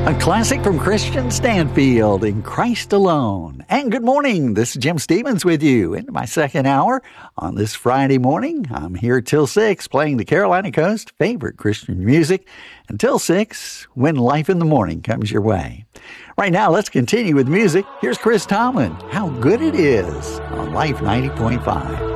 A classic from Christian Stanfield, In Christ Alone. And good morning, this is Jim Stevens with you into my second hour on this Friday morning. I'm here till 6 playing the Carolina Coast favorite Christian music until 6 when Life in the Morning comes your way. Right now, let's continue with music. Here's Chris Tomlin, How Good It Is on Life 90.5.